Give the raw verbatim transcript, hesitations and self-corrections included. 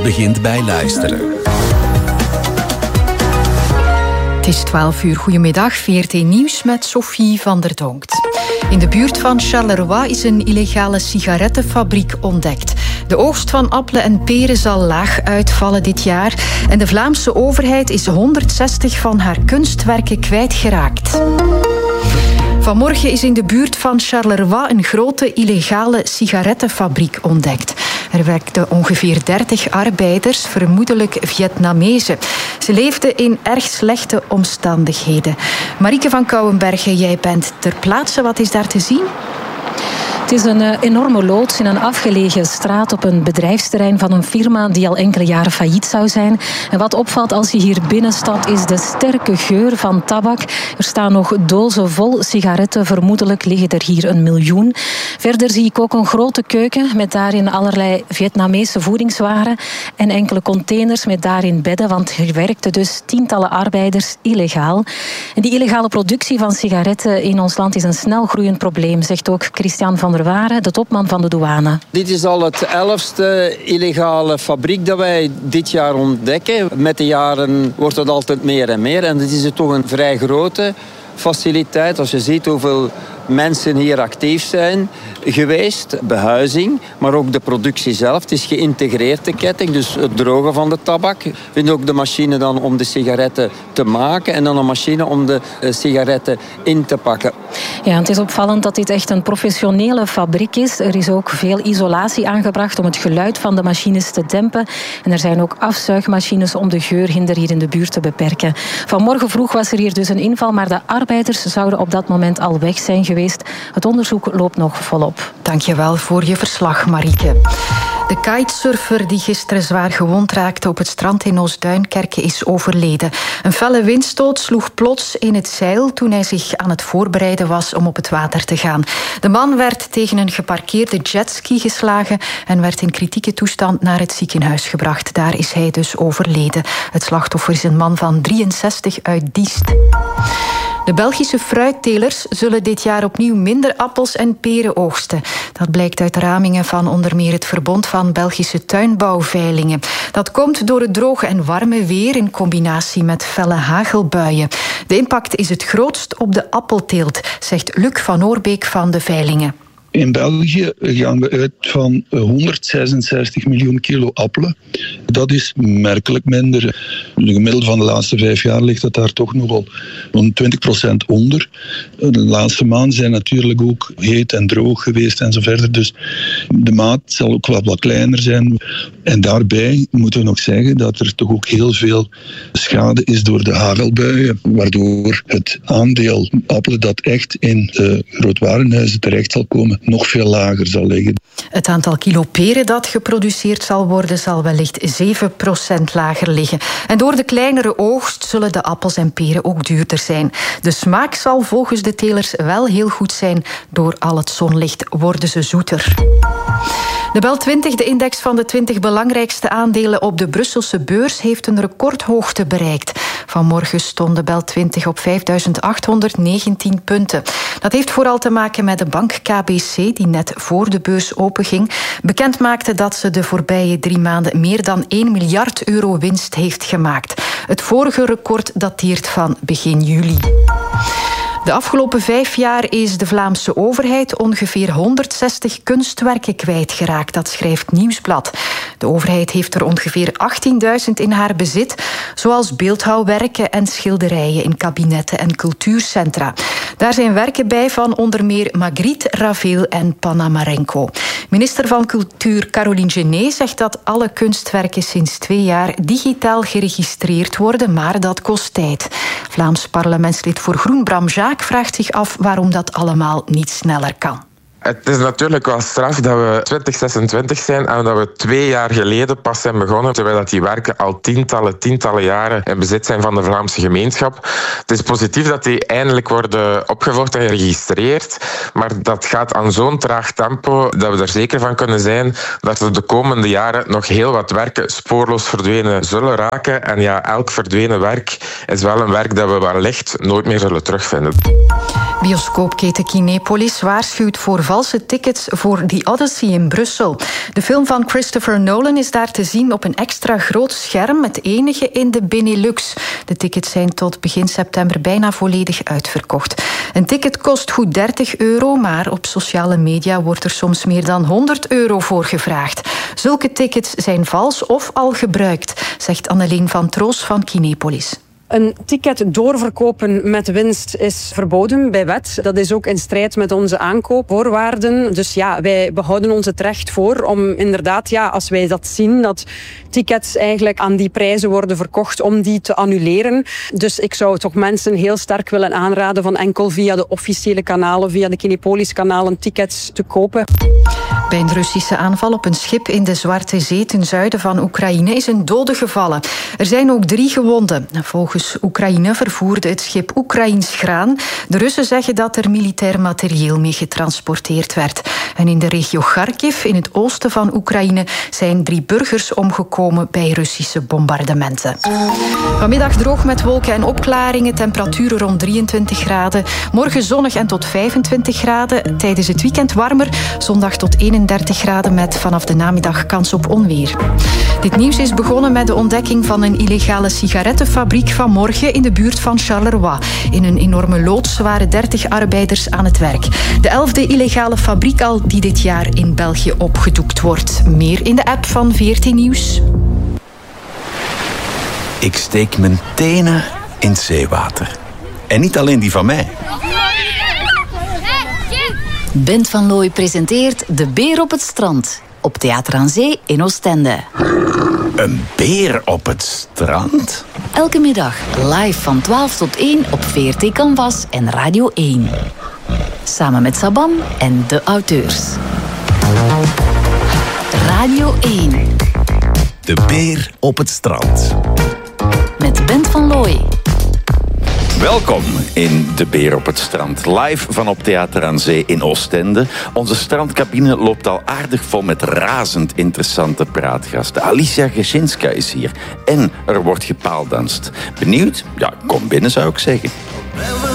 wereld begint bij luisteren. Het is twaalf uur. Goedemiddag, V R T Nieuws met Sophie van der Donkt. In de buurt van Charleroi is een illegale sigarettenfabriek ontdekt. De oogst van appelen en peren zal laag uitvallen dit jaar. En de Vlaamse overheid is honderdzestig van haar kunstwerken kwijtgeraakt. Vanmorgen is in de buurt van Charleroi een grote illegale sigarettenfabriek ontdekt. Er werkten ongeveer dertig arbeiders, vermoedelijk Vietnamezen. Ze leefden in erg slechte omstandigheden. Marieke van Kouwenbergen, jij bent ter plaatse. Wat is daar te zien? Het is een uh, enorme loods in een afgelegen straat op een bedrijfsterrein van een firma die al enkele jaren failliet zou zijn. En wat opvalt als je hier binnenstapt is de sterke geur van tabak. Er staan nog dozen vol sigaretten. Vermoedelijk liggen er hier een miljoen. Verder zie ik ook een grote keuken met daarin allerlei Vietnamese voedingswaren en enkele containers met daarin bedden, want er werkten dus tientallen arbeiders illegaal. En die illegale productie van sigaretten in ons land is een snel groeiend probleem, zegt ook Christian van der Waren, de topman van de douane. Dit is al het elfste illegale fabriek dat wij dit jaar ontdekken. Met de jaren wordt het altijd meer en meer. En dit is toch een vrij grote faciliteit. Als je ziet hoeveel mensen hier actief zijn geweest. Behuizing, maar ook de productie zelf. Het is geïntegreerd, de ketting. Dus het drogen van de tabak. We vinden ook de machine dan om de sigaretten te maken. En dan een machine om de sigaretten in te pakken. Ja, het is opvallend dat dit echt een professionele fabriek is. Er is ook veel isolatie aangebracht om het geluid van de machines te dempen. En er zijn ook afzuigmachines om de geurhinder hier in de buurt te beperken. Vanmorgen vroeg was er hier dus een inval, maar de arbeiders zouden op dat moment al weg zijn geweest. Het onderzoek loopt nog volop. Dankjewel voor je verslag, Marieke. De kitesurfer die gisteren zwaar gewond raakte op het strand in Oostduinkerke is overleden. Een felle windstoot sloeg plots in het zeil toen hij zich aan het voorbereiden was om op het water te gaan. De man werd tegen een geparkeerde jetski geslagen en werd in kritieke toestand naar het ziekenhuis gebracht. Daar is hij dus overleden. Het slachtoffer is een man van drieënzestig uit Diest. De Belgische fruittelers zullen dit jaar opnieuw minder appels en peren oogsten. Dat blijkt uit ramingen van onder meer het Verbond van Belgische Tuinbouwveilingen. Dat komt door het droge en warme weer in combinatie met felle hagelbuien. De impact is het grootst op de appelteelt, zegt Luc van Oorbeek van de Veilingen. In België gaan we uit van honderdzesenzestig miljoen kilo appelen. Dat is merkelijk minder. De gemiddelde van de laatste vijf jaar ligt dat daar toch nogal rond twintig procent onder. De laatste maanden zijn natuurlijk ook heet en droog geweest en zo verder. Dus de maat zal ook wat, wat kleiner zijn. En daarbij moeten we nog zeggen dat er toch ook heel veel schade is door de hagelbuien. Waardoor het aandeel appelen dat echt in de grootwarenhuizen terecht zal komen nog veel lager zal liggen. Het aantal kilo peren dat geproduceerd zal worden zal wellicht zeven procent lager liggen. En door de kleinere oogst zullen de appels en peren ook duurder zijn. De smaak zal volgens de telers wel heel goed zijn. Door al het zonlicht worden ze zoeter. De Bel twintig, de index van de twintig belangrijkste aandelen op de Brusselse beurs, heeft een recordhoogte bereikt. Vanmorgen stond de Bel twintig op vijfduizend achthonderdnegentien punten. Dat heeft vooral te maken met de bank K B C, die net voor de beurs openging, bekend maakte dat ze de voorbije drie maanden meer dan één miljard euro winst heeft gemaakt. Het vorige record dateert van begin juli. De afgelopen vijf jaar is de Vlaamse overheid ongeveer honderdzestig kunstwerken kwijtgeraakt. Dat schrijft Nieuwsblad. De overheid heeft er ongeveer achttienduizend in haar bezit, zoals beeldhouwwerken en schilderijen in kabinetten en cultuurcentra. Daar zijn werken bij van onder meer Magritte, Ravel en Panamarenko. Minister van Cultuur Caroline Genet zegt dat alle kunstwerken sinds twee jaar digitaal geregistreerd worden, maar dat kost tijd. Vlaams parlementslid voor Groen Bram Jaak vraagt zich af waarom dat allemaal niet sneller kan. Het is natuurlijk wel straf dat we twintig zesentwintig zijn en dat we twee jaar geleden pas zijn begonnen, terwijl dat die werken al tientallen, tientallen jaren in bezit zijn van de Vlaamse gemeenschap. Het is positief dat die eindelijk worden opgevolgd en geregistreerd, maar dat gaat aan zo'n traag tempo dat we er zeker van kunnen zijn dat er de komende jaren nog heel wat werken spoorloos verdwenen zullen raken. En ja, elk verdwenen werk is wel een werk dat we wellicht nooit meer zullen terugvinden. Bioscoopketen Kinepolis waarschuwt voor valse tickets voor The Odyssey in Brussel. De film van Christopher Nolan is daar te zien op een extra groot scherm, het enige in de Benelux. De tickets zijn tot begin september bijna volledig uitverkocht. Een ticket kost goed dertig euro, maar op sociale media wordt er soms meer dan honderd euro voor gevraagd. Zulke tickets zijn vals of al gebruikt, zegt Anneleen van Troos van Kinepolis. Een ticket doorverkopen met winst is verboden bij wet. Dat is ook in strijd met onze aankoopvoorwaarden. Dus ja, wij behouden ons het recht voor om inderdaad, ja, als wij dat zien, dat tickets eigenlijk aan die prijzen worden verkocht, om die te annuleren. Dus ik zou toch mensen heel sterk willen aanraden van enkel via de officiële kanalen, via de Kinepolis-kanalen, tickets te kopen. Bij een Russische aanval op een schip in de Zwarte Zee ten zuiden van Oekraïne is een dode gevallen. Er zijn ook drie gewonden. Volgens Oekraïne vervoerde het schip Oekraïns graan. De Russen zeggen dat er militair materieel mee getransporteerd werd. En in de regio Kharkiv, in het oosten van Oekraïne, zijn drie burgers omgekomen bij Russische bombardementen. Vanmiddag droog met wolken en opklaringen, temperaturen rond drieëntwintig graden. Morgen zonnig en tot vijfentwintig graden. Tijdens het weekend warmer, zondag tot eenendertig graden met vanaf de namiddag kans op onweer. Dit nieuws is begonnen met de ontdekking van een illegale sigarettenfabriek vanmorgen in de buurt van Charleroi. In een enorme loods waren dertig arbeiders aan het werk. De elfde illegale fabriek al die dit jaar in België opgedoekt wordt. Meer in de app van V R T Nieuws. Ik steek mijn tenen in het zeewater. En niet alleen die van mij. Bent van Looy presenteert De Beer op het Strand. Op Theater aan Zee in Oostende. Een beer op het strand? Elke middag live van twaalf tot één op V R T Canvas en Radio één. Samen met Saban en de auteurs. Radio één. De Beer op het Strand. Met Bent van Looy. Welkom in De Beer op het Strand. Live van op Theater aan Zee in Oostende. Onze strandcabine loopt al aardig vol met razend interessante praatgasten. Alicia Gesinska is hier. En er wordt gepaaldanst. Benieuwd? Ja, kom binnen zou ik zeggen.